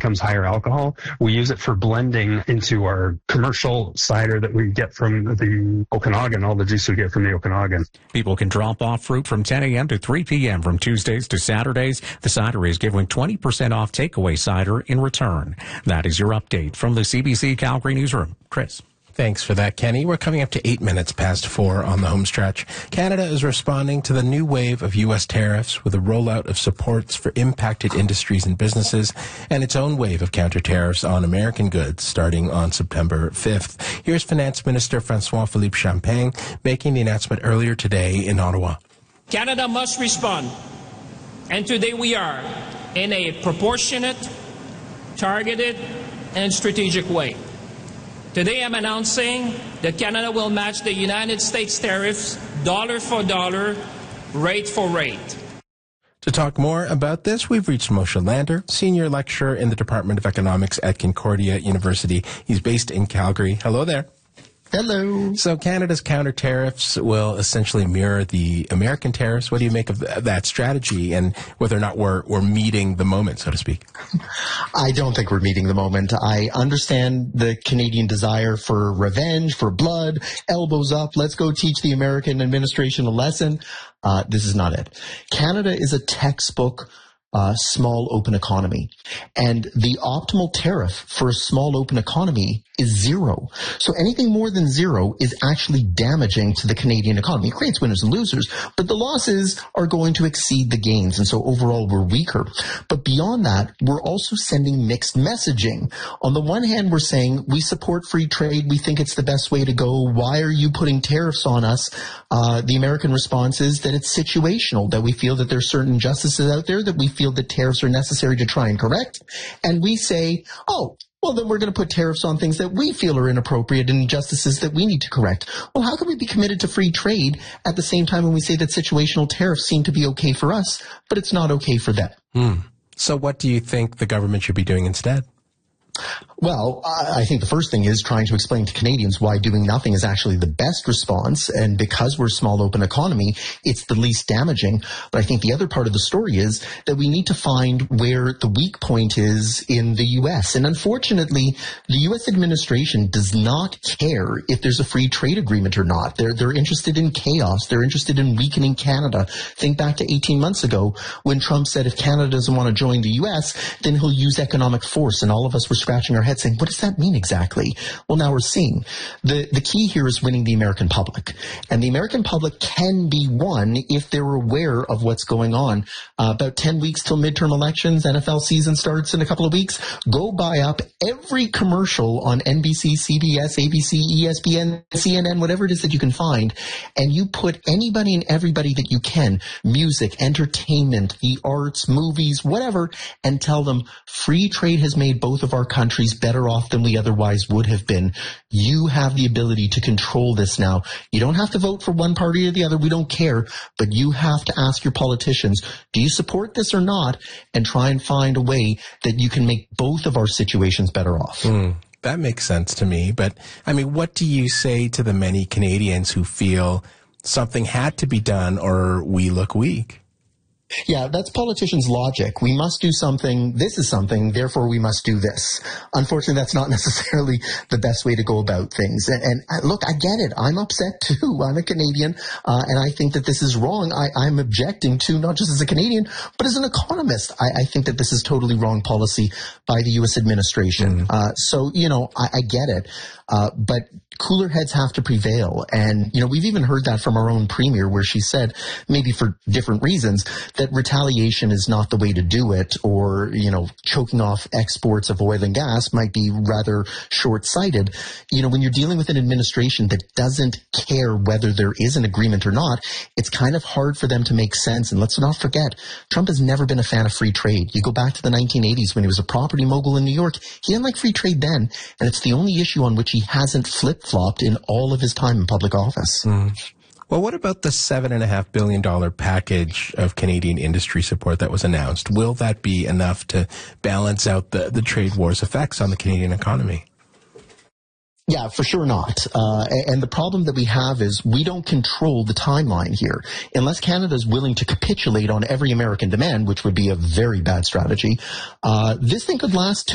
becomes higher alcohol. We use it for blending into our commercial cider that we get from the Okanagan, all the juice we get from the Okanagan. People can drop off fruit from 10 a.m. to 3 p.m. from Tuesdays to Saturdays. The cider is giving 20% off takeaway cider in return. That is your update from the CBC Calgary Newsroom. Chris. Thanks for that, Kenny. We're coming up to 8 minutes past 4 on the home stretch. Canada is responding to the new wave of U.S. tariffs with a rollout of supports for impacted industries and businesses and its own wave of counter tariffs on American goods starting on September 5th. Here's Finance Minister François-Philippe Champagne making the announcement earlier today in Ottawa. Canada must respond, and today we are, in a proportionate, targeted, and strategic way. Today I'm announcing that Canada will match the United States tariffs dollar for dollar, rate for rate. To talk more about this, we've reached Moshe Lander, Senior Lecturer in the Department of Economics at Concordia University. He's based in Calgary. Hello there. Hello. So Canada's counter tariffs will essentially mirror the American tariffs. What do you make of that strategy and whether or not we're meeting the moment, so to speak? I don't think we're meeting the moment. I understand the Canadian desire for revenge, for blood, elbows up. Let's go teach the American administration a lesson. This is not it. Canada is a textbook small open economy. And the optimal tariff for a small open economy is zero. So anything more than zero is actually damaging to the Canadian economy. It creates winners and losers, but the losses are going to exceed the gains. And so overall, we're weaker. But beyond that, we're also sending mixed messaging. On the one hand, we're saying we support free trade. We think it's the best way to go. Why are you putting tariffs on us? The American response is that it's situational, that we feel that there's certain injustices out there that we feel that tariffs are necessary to try and correct. And we say, oh, well, then we're going to put tariffs on things that we feel are inappropriate and injustices that we need to correct. Well, how can we be committed to free trade at the same time when we say that situational tariffs seem to be okay for us, but it's not okay for them? So what do you think the government should be doing instead? Well, I think the first thing is trying to explain to Canadians why doing nothing is actually the best response. And because we're a small open economy, it's the least damaging. But I think the other part of the story is that we need to find where the weak point is in the U.S. And unfortunately, the U.S. administration does not care if there's a free trade agreement or not. They're interested in chaos. They're interested in weakening Canada. Think back to 18 months ago when Trump said if Canada doesn't want to join the U.S., then he'll use economic force. And all of us were scratching our head saying, what does that mean exactly? Well, now we're seeing. The key here is winning the American public. And the American public can be won if they're aware of what's going on. About 10 weeks till midterm elections, NFL season starts in a couple of weeks. Go buy up every commercial on NBC, CBS, ABC, ESPN, CNN, whatever it is that you can find, and you put anybody and everybody that you can, music, entertainment, the arts, movies, whatever, and tell them free trade has made both of our countries better off than we otherwise would have been. You have the ability to control this now. You don't have to vote for one party or the other. We don't care. But you have to ask your politicians, do you support this or not? And try and find a way that you can make both of our situations better off. That makes sense to me. But, I mean, what do you say to the many Canadians who feel something had to be done or we look weak? Yeah, that's politicians' logic. We must do something. This is something, therefore we must do this. Unfortunately, that's not necessarily the best way to go about things. And look, I get it. I'm upset too. I'm a Canadian, and I think that this is wrong. I'm objecting to, not just as a Canadian, but as an economist. I think that this is totally wrong policy by the U.S. administration. So, you know, I get it. But cooler heads have to prevail. And, you know, we've even heard that from our own premier where she said, maybe for different reasons, that retaliation is not the way to do it, or, you know, choking off exports of oil and gas might be rather short-sighted. You know, when you're dealing with an administration that doesn't care whether there is an agreement or not, it's kind of hard for them to make sense. And let's not forget, Trump has never been a fan of free trade. You go back to the 1980s when he was a property mogul in New York, he didn't like free trade then. And it's the only issue on which he hasn't flip-flopped in all of his time in public office. Well, what about the $7.5 billion package of Canadian industry support that was announced? Will that be enough to balance out the trade war's effects on the Canadian economy? Yeah, for sure not. And the problem that we have is we don't control the timeline here. Unless Canada is willing to capitulate on every American demand, which would be a very bad strategy, this thing could last